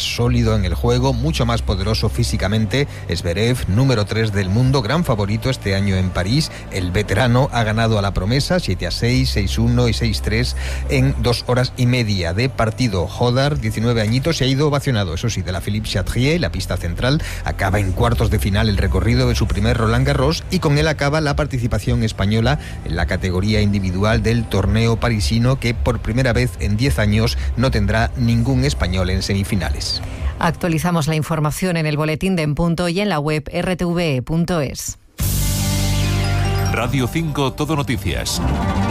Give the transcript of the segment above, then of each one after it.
más sólido en el juego, mucho más poderoso físicamente. Zverev, número 3 del mundo, gran favorito este año en París. El veterano ha ganado a la promesa 7-6, 6-1 y 6-3 en 2 horas y media de partido. Hodar, 19 añitos, se ha ido ovacionado, eso sí, de la Philippe Chatrier, la pista central. Acaba en cuartos de final el recorrido de su primer Roland Garros y con él acaba la participación española en la categoría individual del torneo parisino, que por primera vez en 10 años no tendrá ningún español en semifinales. Actualizamos la información en el boletín de En Punto y en la web rtve.es. Radio 5 Todo Noticias.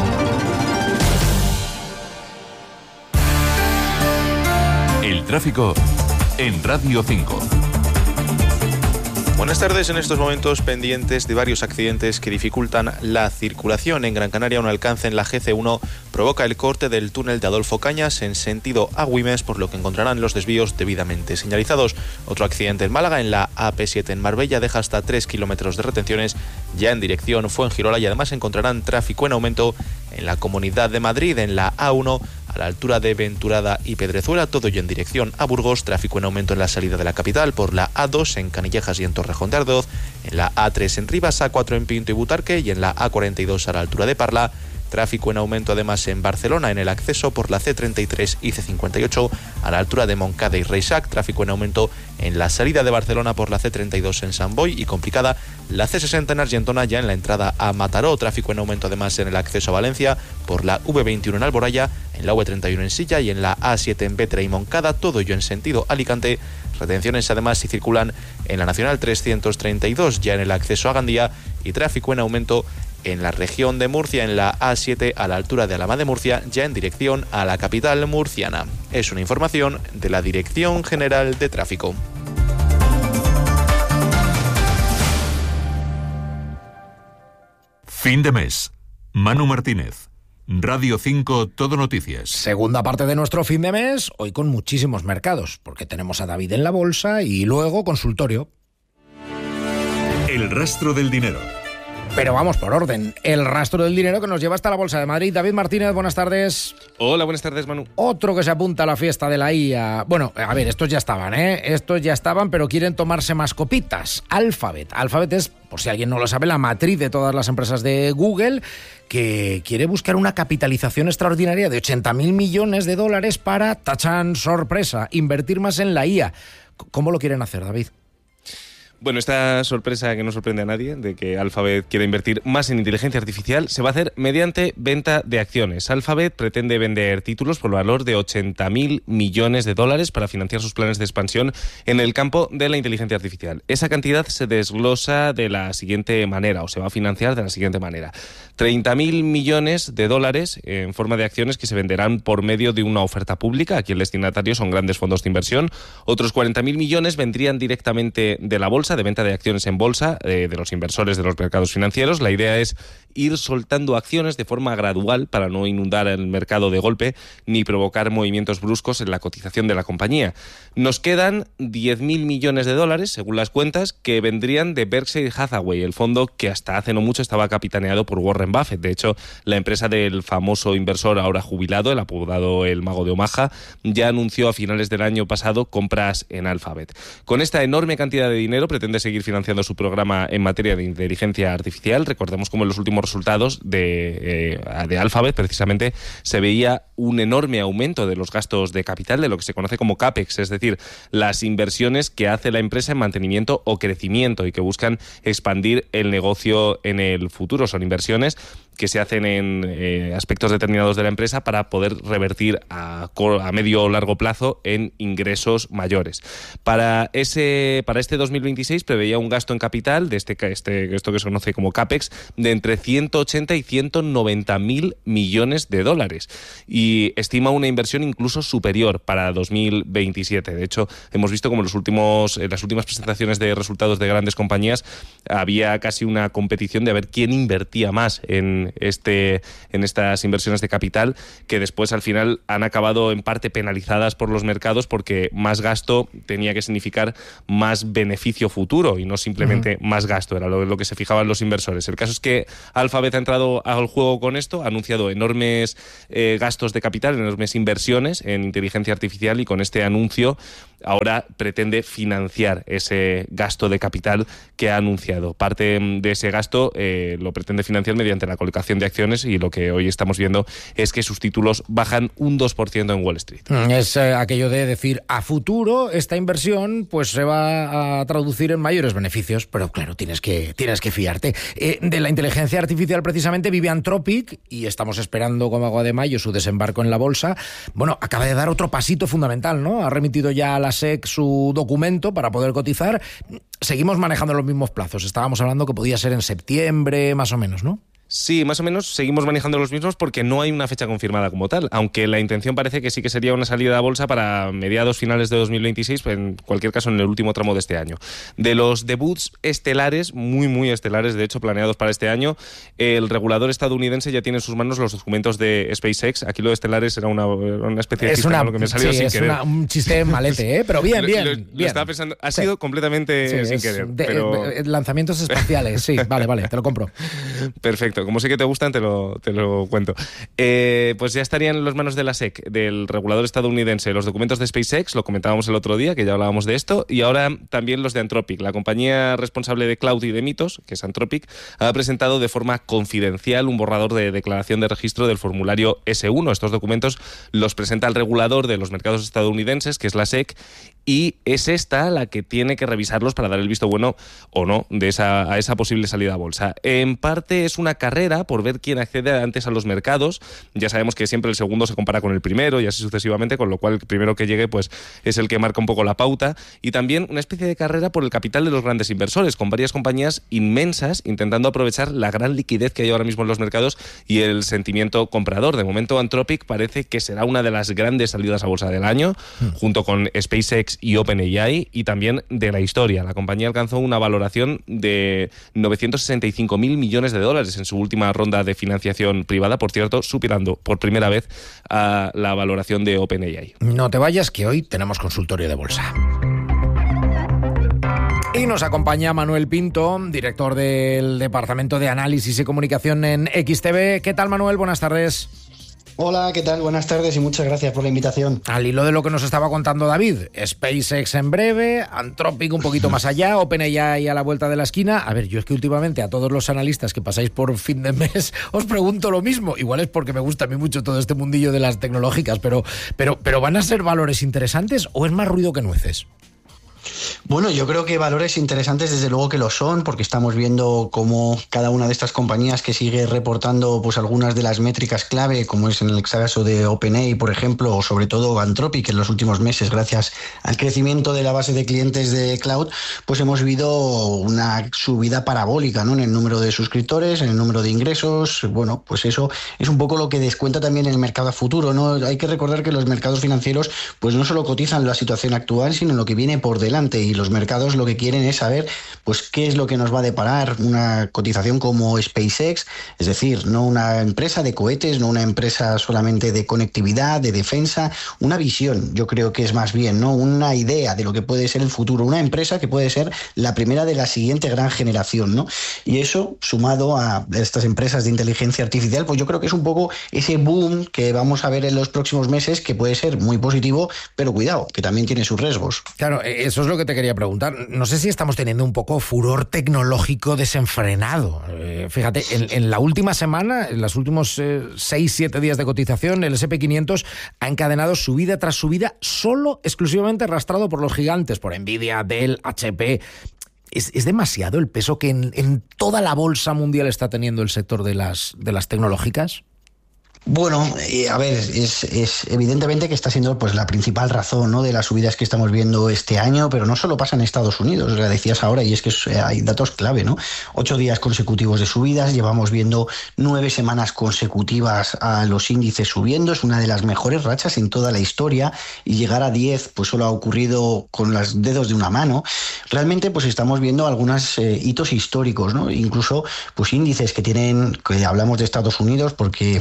El tráfico en Radio 5. Buenas tardes. En estos momentos pendientes de varios accidentes que dificultan la circulación. En Gran Canaria, un alcance en la GC1 provoca el corte del túnel de Adolfo Cañas en sentido Agüimes, por lo que encontrarán los desvíos debidamente señalizados. Otro accidente en Málaga, en la AP7 en Marbella, deja hasta 3 kilómetros de retenciones ya en dirección Fuengirola, y además encontrarán tráfico en aumento en la Comunidad de Madrid, en la A1 a la altura de Venturada y Pedrezuela, todo ello en dirección a Burgos. Tráfico en aumento en la salida de la capital por la A2 en Canillejas y en Torrejón de Ardoz, en la A3 en Rivas, A4 en Pinto y Butarque y en la A42 a la altura de Parla. Tráfico en aumento además en Barcelona en el acceso por la C33 y C58 a la altura de Montcada y Reixac. Tráfico en aumento en la salida de Barcelona por la C32 en Sant Boi y complicada la C60 en Argentona ya en la entrada a Mataró. Tráfico en aumento además en el acceso a Valencia por la V21 en Alboraya, en la V31 en Silla y en la A7 en Petra y Moncada, todo ello en sentido Alicante. Retenciones además si circulan en la Nacional 332 ya en el acceso a Gandía, y tráfico en aumento en la región de Murcia en la A7 a la altura de Alhama de Murcia, ya en dirección a la capital murciana. Es una información de la Dirección General de Tráfico. Fin de mes. Manu Martínez. Radio 5 Todo Noticias. Segunda parte de nuestro fin de mes, hoy con muchísimos mercados, porque tenemos a David en la bolsa y luego consultorio. El rastro del dinero. Pero vamos por orden. El rastro del dinero que nos lleva hasta la Bolsa de Madrid. David Martínez, buenas tardes. Hola, buenas tardes, Manu. Otro que se apunta a la fiesta de la IA. Bueno, a ver, estos ya estaban, pero quieren tomarse más copitas. Alphabet. Alphabet es, por si alguien no lo sabe, la matriz de todas las empresas de Google, que quiere buscar una capitalización extraordinaria de 80.000 millones de dólares para, tachan, sorpresa, invertir más en la IA. ¿Cómo lo quieren hacer, David? Bueno, esta sorpresa que no sorprende a nadie, de que Alphabet quiera invertir más en inteligencia artificial, se va a hacer mediante venta de acciones. Alphabet pretende vender títulos por valor de 80.000 millones de dólares para financiar sus planes de expansión en el campo de la inteligencia artificial. Esa cantidad se desglosa de la siguiente manera, o se va a financiar de la siguiente manera. 30.000 millones de dólares en forma de acciones que se venderán por medio de una oferta pública. Aquí el destinatario son grandes fondos de inversión. Otros 40.000 millones vendrían directamente de la bolsa, de venta de acciones en bolsa, de los inversores de los mercados financieros. La idea es ir soltando acciones de forma gradual para no inundar el mercado de golpe ni provocar movimientos bruscos en la cotización de la compañía. Nos quedan 10.000 millones de dólares, según las cuentas, que vendrían de Berkshire Hathaway, el fondo que hasta hace no mucho estaba capitaneado por Warren Buffett. De hecho, la empresa del famoso inversor ahora jubilado, el apodado el Mago de Omaha, ya anunció a finales del año pasado compras en Alphabet. Con esta enorme cantidad de dinero pretende seguir financiando su programa en materia de inteligencia artificial. Recordemos cómo en los últimos resultados de Alphabet precisamente se veía un enorme aumento de los gastos de capital, de lo que se conoce como CAPEX, es decir, las inversiones que hace la empresa en mantenimiento o crecimiento y que buscan expandir el negocio en el futuro. Son inversiones que se hacen en aspectos determinados de la empresa para poder revertir a medio o largo plazo en ingresos mayores. Para este 2026 preveía un gasto en capital de esto que se conoce como CAPEX de entre 180 y 190.000 millones de dólares y estima una inversión incluso superior para 2027. De hecho, hemos visto como en las últimas presentaciones de resultados de grandes compañías había casi una competición de ver quién invertía más en estas inversiones de capital, que después al final han acabado en parte penalizadas por los mercados porque más gasto tenía que significar más beneficio futuro y no simplemente más gasto, era lo que se fijaban los inversores. El caso es que Alphabet ha entrado al juego con esto, ha anunciado enormes gastos de capital, enormes inversiones en inteligencia artificial y con este anuncio ahora pretende financiar ese gasto de capital que ha anunciado. Parte de ese gasto lo pretende financiar mediante la colocación de acciones, y lo que hoy estamos viendo es que sus títulos bajan un 2% en Wall Street. Es aquello de decir, a futuro esta inversión pues se va a traducir en mayores beneficios, pero claro, tienes que fiarte. De la inteligencia artificial precisamente vive Anthropic, y estamos esperando como agua de mayo su desembarco en la bolsa. Bueno, acaba de dar otro pasito fundamental, ¿no? Ha remitido ya a la SEC su documento para poder cotizar. Seguimos manejando los mismos plazos. Estábamos hablando que podía ser en septiembre, más o menos, ¿no? Sí, más o menos seguimos manejando los mismos porque no hay una fecha confirmada como tal, aunque la intención parece que sí que sería una salida a bolsa para mediados finales de 2026, pues en cualquier caso en el último tramo de este año. De los debuts estelares, muy estelares, de hecho planeados para este año, el regulador estadounidense ya tiene en sus manos los documentos de SpaceX. Aquí lo de estelares era una especie de chiste, lo que me salió sin querer. Es un chiste malete, pero bien. Lo estaba pensando, ha sido completamente sin querer. Lanzamientos espaciales, sí, vale, te lo compro. Perfecto. Como sé que te gustan, te lo cuento. Pues ya estarían en las manos de la SEC, del regulador estadounidense, los documentos de SpaceX, lo comentábamos el otro día, que ya hablábamos de esto, y ahora también los de Anthropic. La compañía responsable de cloud y de mitos, que es Anthropic, ha presentado de forma confidencial un borrador de declaración de registro del formulario S1. Estos documentos los presenta el regulador de los mercados estadounidenses, que es la SEC, y es esta la que tiene que revisarlos para dar el visto bueno o no a esa posible salida a bolsa. En parte es una carrera por ver quién accede antes a los mercados. Ya sabemos que siempre el segundo se compara con el primero y así sucesivamente, con lo cual el primero que llegue pues es el que marca un poco la pauta, y también una especie de carrera por el capital de los grandes inversores, con varias compañías inmensas intentando aprovechar la gran liquidez que hay ahora mismo en los mercados y el sentimiento comprador. De momento Anthropic parece que será una de las grandes salidas a bolsa del año, junto con SpaceX y OpenAI, y también de la historia. La compañía alcanzó una valoración de 965.000 millones de dólares en su última ronda de financiación privada, por cierto, superando por primera vez a la valoración de OpenAI. No te vayas, que hoy tenemos consultorio de bolsa. Y nos acompaña Manuel Pinto, director del Departamento de Análisis y Comunicación en XTB. ¿Qué tal, Manuel? Buenas tardes. Hola, ¿qué tal? Buenas tardes y muchas gracias por la invitación. Al hilo de lo que nos estaba contando David, SpaceX en breve, Anthropic un poquito más allá, OpenAI a la vuelta de la esquina. A ver, yo es que últimamente a todos los analistas que pasáis por fin de mes os pregunto lo mismo. Igual es porque me gusta a mí mucho todo este mundillo de las tecnológicas, pero ¿van a ser valores interesantes o es más ruido que nueces? Bueno, yo creo que valores interesantes desde luego que lo son, porque estamos viendo cómo cada una de estas compañías que sigue reportando pues algunas de las métricas clave, como es en el caso de OpenAI, por ejemplo, o sobre todo Anthropic, en los últimos meses, gracias al crecimiento de la base de clientes de cloud, pues hemos visto una subida parabólica, ¿no?, en el número de suscriptores, en el número de ingresos. Bueno, pues eso es un poco lo que descuenta también el mercado a futuro, ¿no? Hay que recordar que los mercados financieros pues no solo cotizan la situación actual, sino lo que viene por delante, y los mercados lo que quieren es saber pues qué es lo que nos va a deparar una cotización como SpaceX, es decir, no una empresa de cohetes, no una empresa solamente de conectividad, de defensa, una visión. Yo creo que es más bien, ¿no?, una idea de lo que puede ser el futuro, una empresa que puede ser la primera de la siguiente gran generación, ¿no? Y eso, sumado a estas empresas de inteligencia artificial, pues yo creo que es un poco ese boom que vamos a ver en los próximos meses, que puede ser muy positivo, pero cuidado, que también tiene sus riesgos. Claro, eso es lo que te quería preguntar. No sé si estamos teniendo un poco furor tecnológico desenfrenado. Fíjate, en la última semana, en los últimos 6-7 días de cotización, el S&P 500 ha encadenado subida tras subida, solo exclusivamente arrastrado por los gigantes, por Nvidia, Dell, HP. ¿Es demasiado el peso que en toda la bolsa mundial está teniendo el sector de las tecnológicas? Bueno, a ver, es evidentemente que está siendo pues la principal razón, ¿no?, de las subidas que estamos viendo este año, pero no solo pasa en Estados Unidos, lo decías ahora, y es que hay datos clave, ¿no? 8 días consecutivos de subidas, llevamos viendo 9 semanas consecutivas a los índices subiendo, es una de las mejores rachas en toda la historia, y llegar a 10 pues solo ha ocurrido con los dedos de una mano. Realmente pues estamos viendo algunos hitos históricos, ¿no? Incluso pues índices que hablamos de Estados Unidos porque es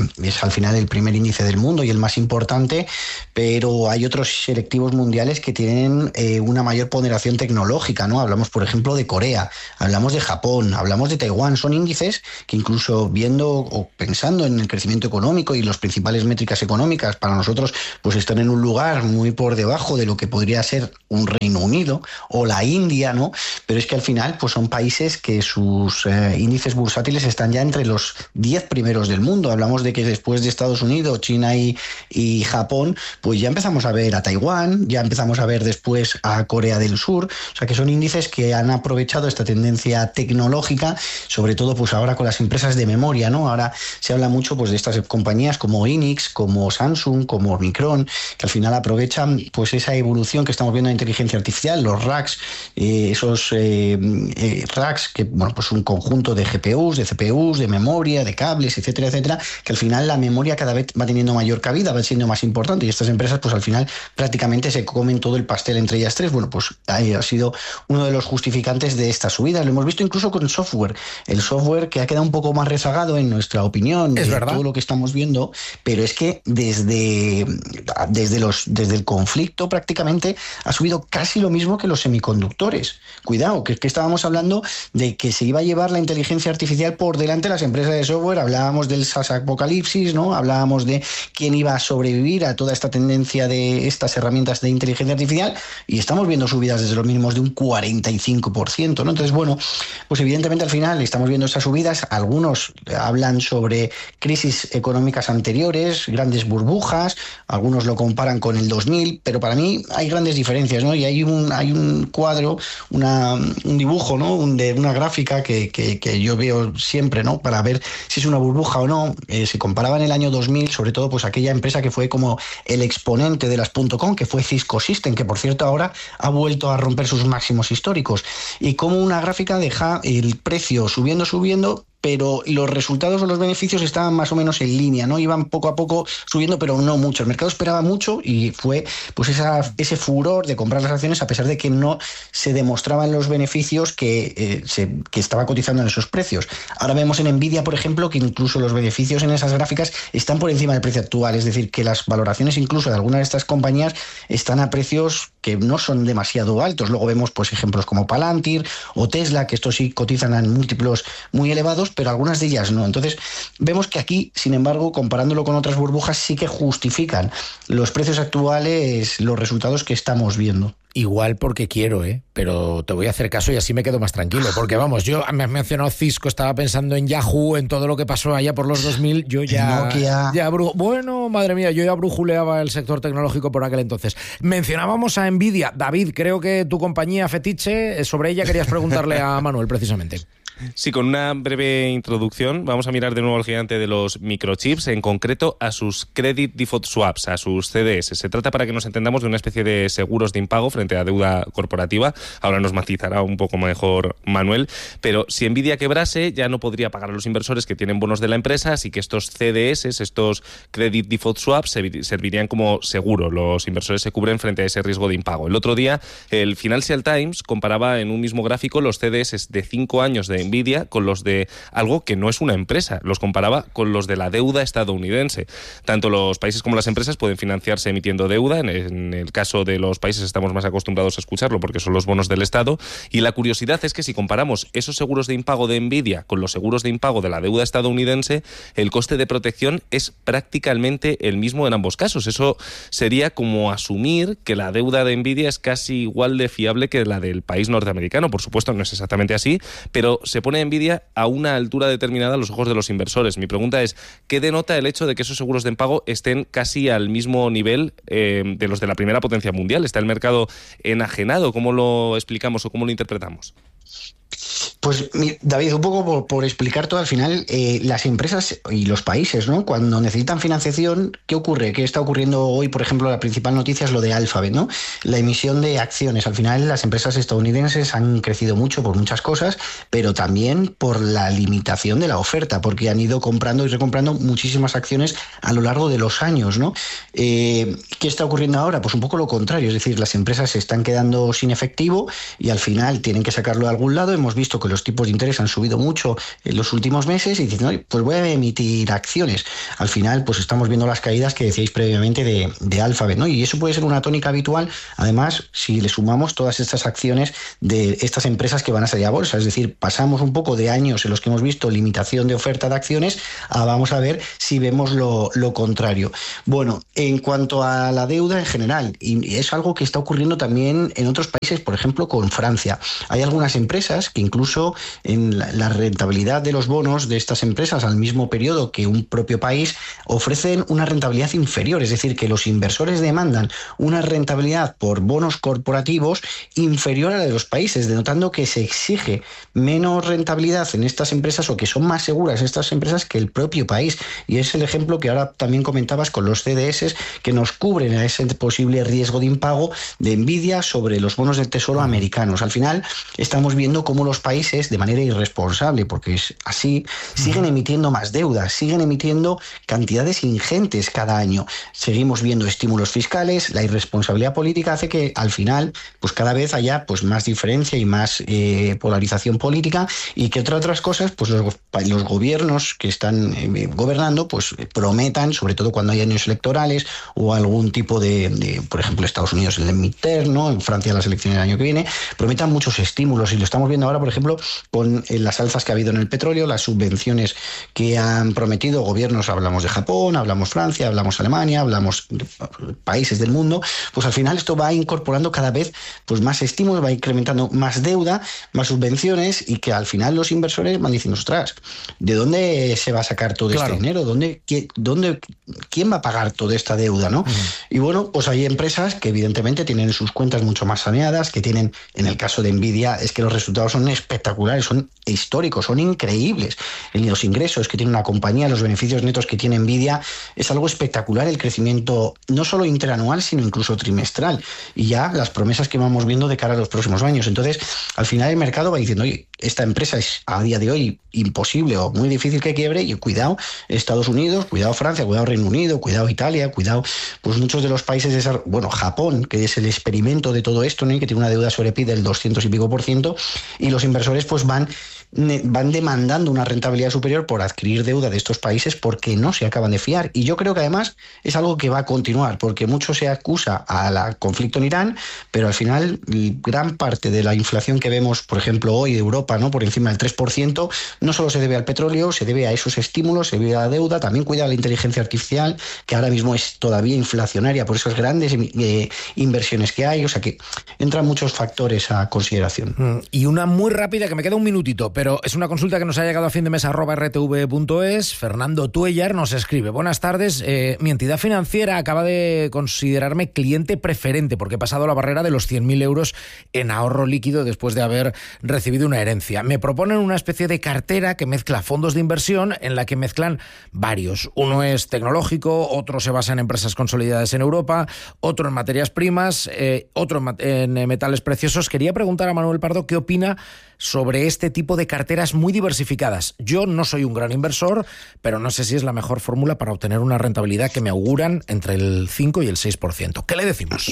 al final el primer índice del mundo y el más importante, pero hay otros selectivos mundiales que tienen una mayor ponderación tecnológica, ¿no? Hablamos, por ejemplo, de Corea, hablamos de Japón, hablamos de Taiwán. Son índices que incluso viendo o pensando en el crecimiento económico y las principales métricas económicas para nosotros, pues están en un lugar muy por debajo de lo que podría ser un Reino Unido o la India, ¿no? Pero es que al final pues son países que sus índices bursátiles están ya entre los 10 primeros del mundo. Hablamos de que después de Estados Unidos, China y Japón, pues ya empezamos a ver a Taiwán, ya empezamos a ver después a Corea del Sur. O sea que son índices que han aprovechado esta tendencia tecnológica, sobre todo pues ahora con las empresas de memoria, ¿no? Ahora se habla mucho pues de estas compañías como Hynix, como Samsung, como Micron, que al final aprovechan pues esa evolución que estamos viendo de inteligencia artificial, los racks, esos racks que, bueno, pues un conjunto de GPUs, de CPUs, de memoria, de cables, etcétera, etcétera, que al final la memoria cada vez va teniendo mayor cabida, va siendo más importante, y estas empresas pues al final prácticamente se comen todo el pastel entre ellas tres. Bueno, pues ha sido uno de los justificantes de esta subida. Lo hemos visto incluso con el software que ha quedado un poco más rezagado en nuestra opinión de todo lo que estamos viendo, pero es que desde el conflicto prácticamente ha subido casi lo mismo que los semiconductores. Cuidado, que estábamos hablando de que se iba a llevar la inteligencia artificial por delante las empresas de software, hablábamos del SaaS apocalipsis, ¿no? Hablábamos de quién iba a sobrevivir a toda esta tendencia de estas herramientas de inteligencia artificial, y estamos viendo subidas desde los mínimos de un 45%, ¿no? Entonces, bueno, pues evidentemente al final estamos viendo estas subidas. Algunos hablan sobre crisis económicas anteriores, grandes burbujas, algunos lo comparan con el 2000, pero para mí hay grandes diferencias, ¿no? Y hay un cuadro, un dibujo, ¿no? De una gráfica que yo veo siempre, ¿no? Para ver si es una burbuja o no. Se comparaba en el año 2000, sobre todo pues aquella empresa que fue como el exponente de las .com, que fue Cisco System, que por cierto ahora ha vuelto a romper sus máximos históricos, y como una gráfica deja el precio subiendo, pero los resultados o los beneficios estaban más o menos en línea, ¿no? Iban poco a poco subiendo, pero no mucho. El mercado esperaba mucho y fue pues ese furor de comprar las acciones a pesar de que no se demostraban los beneficios que estaba cotizando en esos precios. Ahora vemos en Nvidia, por ejemplo, que incluso los beneficios en esas gráficas están por encima del precio actual, es decir, que las valoraciones incluso de algunas de estas compañías están a precios que no son demasiado altos. Luego vemos pues ejemplos como Palantir o Tesla, que estos sí cotizan en múltiplos muy elevados, pero algunas de ellas no. Entonces vemos que aquí, sin embargo, comparándolo con otras burbujas, sí que justifican los precios actuales los resultados que estamos viendo. Igual porque quiero, pero te voy a hacer caso y así me quedo más tranquilo. Porque vamos, yo me has mencionado Cisco, estaba pensando en Yahoo, en todo lo que pasó allá por los 2000. Yo bueno, madre mía, yo ya brujuleaba el sector tecnológico por aquel entonces. Mencionábamos a Nvidia. David, creo que tu compañía fetiche, sobre ella querías preguntarle a Manuel precisamente. Sí, con una breve introducción vamos a mirar de nuevo al gigante de los microchips, en concreto a sus Credit Default Swaps, a sus CDS. Se trata, para que nos entendamos, de una especie de seguros de impago frente a deuda corporativa. Ahora nos matizará un poco mejor Manuel, pero si Nvidia quebrase ya no podría pagar a los inversores que tienen bonos de la empresa, así que estos CDS, estos Credit Default Swaps, servirían como seguro. Los inversores se cubren frente a ese riesgo de impago. El otro día el Financial Times comparaba en un mismo gráfico los CDS de 5 años de Nvidia con los de algo que no es una empresa. Los comparaba con los de la deuda estadounidense. Tanto los países como las empresas pueden financiarse emitiendo deuda. En el caso de los países estamos más acostumbrados a escucharlo porque son los bonos del Estado. Y la curiosidad es que si comparamos esos seguros de impago de Nvidia con los seguros de impago de la deuda estadounidense, el coste de protección es prácticamente el mismo en ambos casos. Eso sería como asumir que la deuda de Nvidia es casi igual de fiable que la del país norteamericano. Por supuesto, no es exactamente así, pero se pone Nvidia a una altura determinada a los ojos de los inversores. Mi pregunta es, ¿qué denota el hecho de que esos seguros de impago estén casi al mismo nivel de los de la primera potencia mundial? ¿Está el mercado enajenado? ¿Cómo lo explicamos o cómo lo interpretamos? Pues David, un poco por explicar todo, al final las empresas y los países, ¿no? Cuando necesitan financiación, ¿qué ocurre? ¿Qué está ocurriendo hoy? Por ejemplo, la principal noticia es lo de Alphabet, ¿no? La emisión de acciones. Al final las empresas estadounidenses han crecido mucho por muchas cosas, pero también por la limitación de la oferta, porque han ido comprando y recomprando muchísimas acciones a lo largo de los años, ¿no? ¿Qué está ocurriendo ahora? Pues un poco lo contrario, es decir, las empresas se están quedando sin efectivo y al final tienen que sacarlo de algún lado. Hemos visto que pues los tipos de interés han subido mucho en los últimos meses y dicen, oye, pues voy a emitir acciones. Al final, pues estamos viendo las caídas que decíais previamente de Alphabet, ¿no? Y eso puede ser una tónica habitual, además, si le sumamos todas estas acciones de estas empresas que van a salir a bolsa. Es decir, pasamos un poco de años en los que hemos visto limitación de oferta de acciones a vamos a ver si vemos lo contrario. Bueno, en cuanto a la deuda en general, y es algo que está ocurriendo también en otros países, por ejemplo, con Francia. Hay algunas empresas que incluso en la rentabilidad de los bonos de estas empresas al mismo periodo que un propio país ofrecen una rentabilidad inferior, es decir, que los inversores demandan una rentabilidad por bonos corporativos inferior a la de los países, denotando que se exige menos rentabilidad en estas empresas o que son más seguras estas empresas que el propio país. Y es el ejemplo que ahora también comentabas con los CDS que nos cubren a ese posible riesgo de impago de Nvidia sobre los bonos del tesoro americanos. Al final estamos viendo cómo los países, de manera irresponsable, porque es así, siguen emitiendo más deuda, siguen emitiendo cantidades ingentes cada año. Seguimos viendo estímulos fiscales, la irresponsabilidad política hace que al final pues cada vez haya pues más diferencia y más polarización política, y que entre otras cosas pues los gobiernos que están gobernando pues prometan, sobre todo cuando hay años electorales o algún tipo de por ejemplo, Estados Unidos el midterm, ¿no? En Francia las elecciones del año que viene, prometan muchos estímulos, y lo estamos viendo ahora, por ejemplo, con las alzas que ha habido en el petróleo, las subvenciones que han prometido gobiernos, hablamos de Japón, hablamos Francia, hablamos Alemania, hablamos de países del mundo, pues al final esto va incorporando cada vez pues más estímulos, va incrementando más deuda, más subvenciones, y que al final los inversores van diciendo, ostras, ¿de dónde se va a sacar todo este dinero? ¿Quién va a pagar toda esta deuda, no? Y bueno, pues hay empresas que evidentemente tienen sus cuentas mucho más saneadas, que tienen, en el caso de Nvidia, es que los resultados son espectaculares, son históricos, son increíbles. Los ingresos que tiene una compañía, los beneficios netos que tiene Nvidia, es algo espectacular, el crecimiento no solo interanual, sino incluso trimestral, y ya las promesas que vamos viendo de cara a los próximos años. Entonces, al final el mercado va diciendo, oye, esta empresa es a día de hoy imposible o muy difícil que quiebre, y cuidado Estados Unidos, cuidado Francia, cuidado Reino Unido, cuidado Italia, cuidado pues muchos de los países de Japón, que es el experimento de todo esto, ¿no? Y que tiene una deuda sobre PIB del 200 y pico %, y los inversores pues van demandando una rentabilidad superior por adquirir deuda de estos países porque no se acaban de fiar. Y yo creo que además es algo que va a continuar, porque mucho se acusa al conflicto en Irán, pero al final gran parte de la inflación que vemos, por ejemplo, hoy de Europa, ¿no? Por encima del 3%, no solo se debe al petróleo, se debe a esos estímulos, se debe a la deuda, también cuida la inteligencia artificial, que ahora mismo es todavía inflacionaria por esas grandes inversiones que hay. O sea que entran muchos factores a consideración. Y una muy rápida, que me queda un minutito, pero es una consulta que nos ha llegado a findemes@rtv.es. Fernando Tuellar nos escribe: buenas tardes, mi entidad financiera acaba de considerarme cliente preferente porque he pasado la barrera de los 100.000 euros en ahorro líquido después de haber recibido una herencia. Me proponen una especie de cartera que mezcla fondos de inversión, en la que mezclan varios. Uno es tecnológico, otro se basa en empresas consolidadas en Europa, otro en materias primas, otro en metales preciosos. Quería preguntar a Manuel Pardo qué opina sobre este tipo de carteras muy diversificadas. Yo no soy un gran inversor, pero no sé si es la mejor fórmula para obtener una rentabilidad que me auguran entre el 5 y el 6%. ¿Qué le decimos?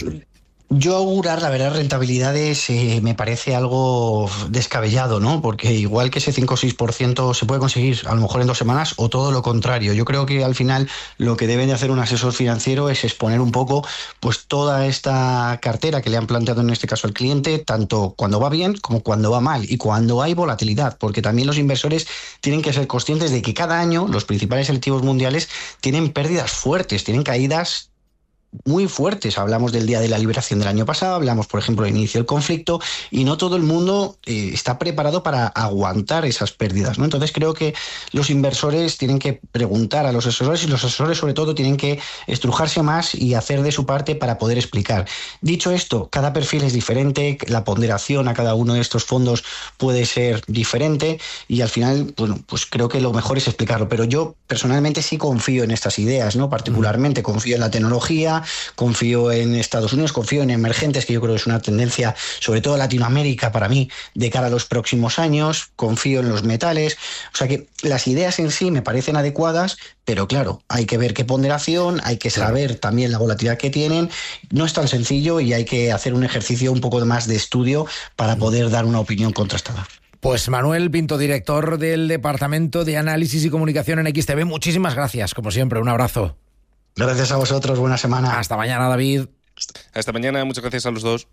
Yo augurar, la verdad, rentabilidades me parece algo descabellado, ¿no? Porque igual que ese 5 o 6% se puede conseguir a lo mejor en 2 semanas, o todo lo contrario. Yo creo que al final lo que debe de hacer un asesor financiero es exponer un poco pues toda esta cartera que le han planteado en este caso al cliente, tanto cuando va bien como cuando va mal y cuando hay volatilidad, porque también los inversores tienen que ser conscientes de que cada año los principales selectivos mundiales tienen pérdidas fuertes, tienen caídas muy fuertes. Hablamos del día de la liberación del año pasado, hablamos, por ejemplo, del inicio del conflicto, y no todo el mundo está preparado para aguantar esas pérdidas, ¿no? Entonces creo que los inversores tienen que preguntar a los asesores, y los asesores sobre todo tienen que estrujarse más y hacer de su parte para poder explicar. Dicho esto, cada perfil es diferente, la ponderación a cada uno de estos fondos puede ser diferente, y al final, bueno, pues creo que lo mejor es explicarlo. Pero yo personalmente sí confío en estas ideas, ¿no? Particularmente confío en la tecnología, confío en Estados Unidos, confío en emergentes, que yo creo que es una tendencia, sobre todo en Latinoamérica, para mí, de cara a los próximos años. Confío en los metales. O sea que las ideas en sí me parecen adecuadas, pero claro, hay que ver qué ponderación, hay que saber también la volatilidad que tienen. No es tan sencillo y hay que hacer un ejercicio un poco más de estudio para poder dar una opinión contrastada. Pues Manuel Pinto, director del Departamento de Análisis y Comunicación en XTV, muchísimas gracias, como siempre, un abrazo. Gracias a vosotros, buena semana. Hasta mañana, David. Hasta mañana, muchas gracias a los dos.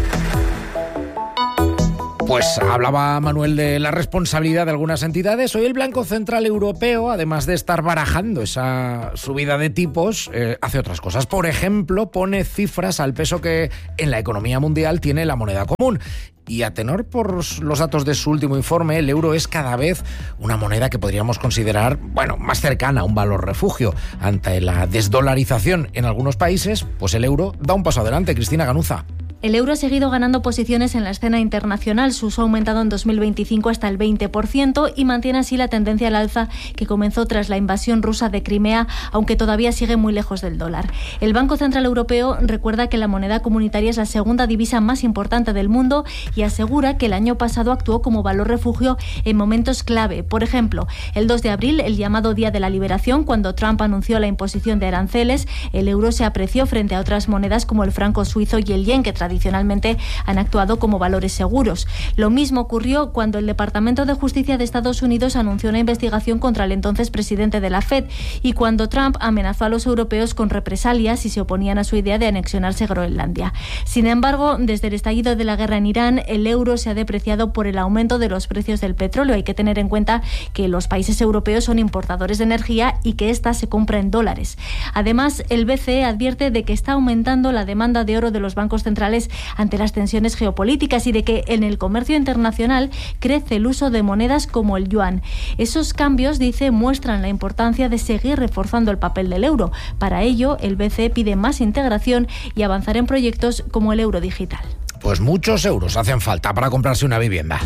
Pues hablaba Manuel de la responsabilidad de algunas entidades. Hoy el Banco Central Europeo, además de estar barajando esa subida de tipos, hace otras cosas. Por ejemplo, pone cifras al peso que en la economía mundial tiene la moneda común. Y a tenor por los datos de su último informe, el euro es cada vez una moneda que podríamos considerar, más cercana a un valor refugio. Ante la desdolarización en algunos países, pues el euro da un paso adelante. Cristina Ganuza. El euro ha seguido ganando posiciones en la escena internacional. Su uso ha aumentado en 2025 hasta el 20% y mantiene así la tendencia al alza que comenzó tras la invasión rusa de Crimea, aunque todavía sigue muy lejos del dólar. El Banco Central Europeo recuerda que la moneda comunitaria es la segunda divisa más importante del mundo y asegura que el año pasado actuó como valor refugio en momentos clave. Por ejemplo, el 2 de abril, el llamado Día de la Liberación, cuando Trump anunció la imposición de aranceles, el euro se apreció frente a otras monedas como el franco suizo y el yen, que tradicionalmente han actuado como valores seguros. Lo mismo ocurrió cuando el Departamento de Justicia de Estados Unidos anunció una investigación contra el entonces presidente de la Fed y cuando Trump amenazó a los europeos con represalias si se oponían a su idea de anexionarse Groenlandia. Sin embargo, desde el estallido de la guerra en Irán, el euro se ha depreciado por el aumento de los precios del petróleo. Hay que tener en cuenta que los países europeos son importadores de energía y que ésta se compra en dólares. Además, el BCE advierte de que está aumentando la demanda de oro de los bancos centrales ante las tensiones geopolíticas y de que en el comercio internacional crece el uso de monedas como el yuan. Esos cambios, dice, muestran la importancia de seguir reforzando el papel del euro. Para ello, el BCE pide más integración y avanzar en proyectos como el euro digital. Pues muchos euros hacen falta para comprarse una vivienda.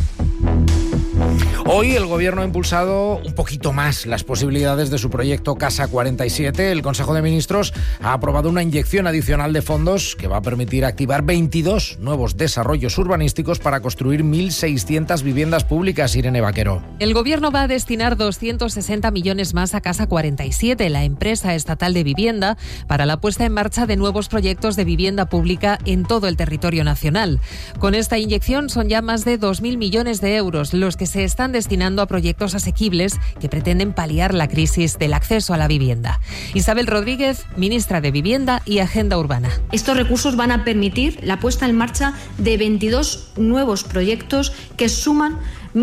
Hoy el Gobierno ha impulsado un poquito más las posibilidades de su proyecto Casa 47. El Consejo de Ministros ha aprobado una inyección adicional de fondos que va a permitir activar 22 nuevos desarrollos urbanísticos para construir 1.600 viviendas públicas. Irene Vaquero. El Gobierno va a destinar 260 millones más a Casa 47, la empresa estatal de vivienda, para la puesta en marcha de nuevos proyectos de vivienda pública en todo el territorio nacional. Con esta inyección son ya más de 2.000 millones de euros los que se están destinando a proyectos asequibles que pretenden paliar la crisis del acceso a la vivienda. Isabel Rodríguez, ministra de Vivienda y Agenda Urbana. Estos recursos van a permitir la puesta en marcha de 22 nuevos proyectos que suman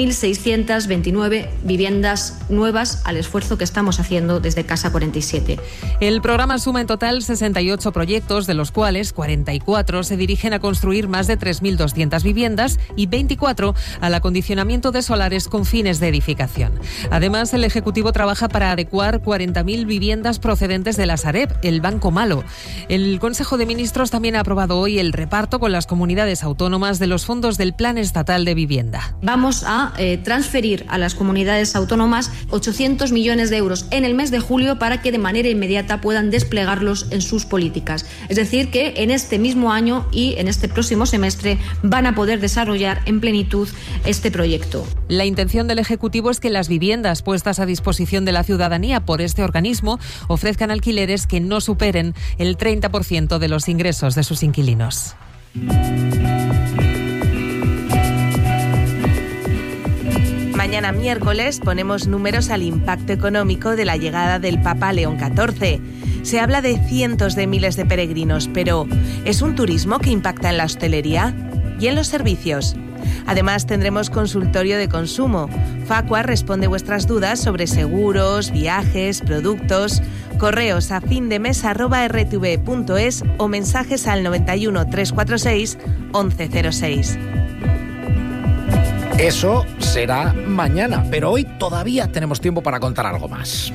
1.629 viviendas nuevas al esfuerzo que estamos haciendo desde Casa 47. El programa suma en total 68 proyectos, de los cuales 44 se dirigen a construir más de 3.200 viviendas y 24 al acondicionamiento de solares con fines de edificación. Además, el Ejecutivo trabaja para adecuar 40.000 viviendas procedentes de la Sareb, el Banco Malo. El Consejo de Ministros también ha aprobado hoy el reparto con las comunidades autónomas de los fondos del Plan Estatal de Vivienda. Vamos a transferir a las comunidades autónomas 800 millones de euros en el mes de julio para que de manera inmediata puedan desplegarlos en sus políticas. Es decir, que en este mismo año y en este próximo semestre van a poder desarrollar en plenitud este proyecto. La intención del Ejecutivo es que las viviendas puestas a disposición de la ciudadanía por este organismo ofrezcan alquileres que no superen el 30% de los ingresos de sus inquilinos. Mañana miércoles ponemos números al impacto económico de la llegada del Papa León XIV. Se habla de cientos de miles de peregrinos, pero ¿es un turismo que impacta en la hostelería y en los servicios? Además, tendremos consultorio de consumo. Facua responde vuestras dudas sobre seguros, viajes, productos. Correos a findemes@rtv.es o mensajes al 91 346 1106. Eso será mañana, pero hoy todavía tenemos tiempo para contar algo más.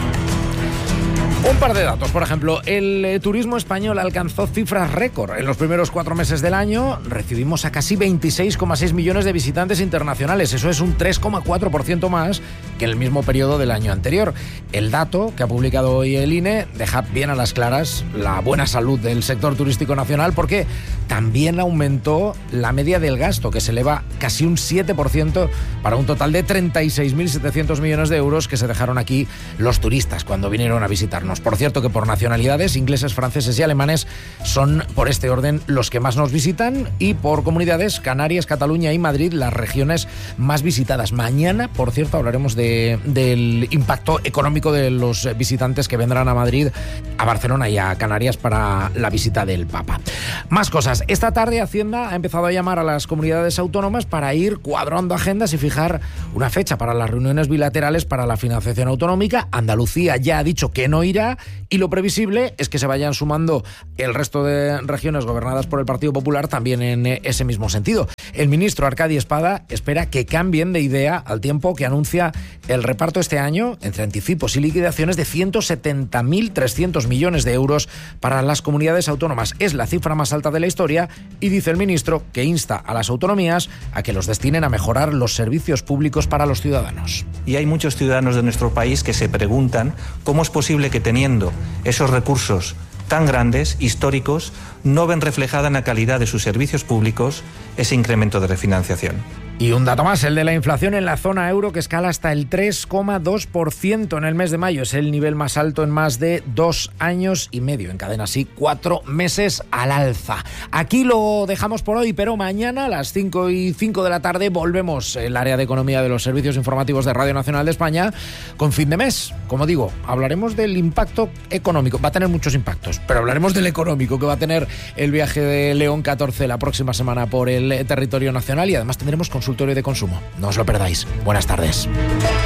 Un par de datos, por ejemplo, el turismo español alcanzó cifras récord. En los primeros 4 meses del año recibimos a casi 26,6 millones de visitantes internacionales. Eso es un 3,4% más que en el mismo periodo del año anterior. El dato que ha publicado hoy el INE deja bien a las claras la buena salud del sector turístico nacional, porque también aumentó la media del gasto, que se eleva casi un 7% para un total de 36.700 millones de euros que se dejaron aquí los turistas cuando vinieron a visitarnos. ciudadanos. Por cierto que por nacionalidades, ingleses, franceses y alemanes son por este orden los que más nos visitan, y por comunidades, Canarias, Cataluña y Madrid, las regiones más visitadas. Mañana, por cierto, hablaremos del impacto económico de los visitantes que vendrán a Madrid, a Barcelona y a Canarias para la visita del Papa. Más cosas. Esta tarde Hacienda ha empezado a llamar a las comunidades autónomas para ir cuadrando agendas y fijar una fecha para las reuniones bilaterales para la financiación autonómica. Andalucía ya ha dicho que no irá, y lo previsible es que se vayan sumando el resto de regiones gobernadas por el Partido Popular también en ese mismo sentido. El ministro Arcadi Espada espera que cambien de idea al tiempo que anuncia el reparto este año, entre anticipos y liquidaciones, de 170.300 millones de euros para las comunidades autónomas. Es la cifra más alta de la historia, y dice el ministro que insta a las autonomías a que los destinen a mejorar los servicios públicos para los ciudadanos. Y hay muchos ciudadanos de nuestro país que se preguntan cómo es posible que, teniendo esos recursos tan grandes, históricos, no ven reflejada en la calidad de sus servicios públicos ese incremento de refinanciación. Y un dato más, el de la inflación en la zona euro, que escala hasta el 3,2% en el mes de mayo. Es el nivel más alto en más de 2 años y medio. Encadena así 4 meses al alza. Aquí lo dejamos por hoy, pero mañana a las 5:05 de la tarde volvemos el área de economía de los servicios informativos de Radio Nacional de España con fin de mes. Como digo, hablaremos del impacto económico. Va a tener muchos impactos, pero hablaremos del económico que va a tener el viaje de León 14 la próxima semana por el territorio nacional, y además tendremos consultorio de consumo. No os lo perdáis. Buenas tardes.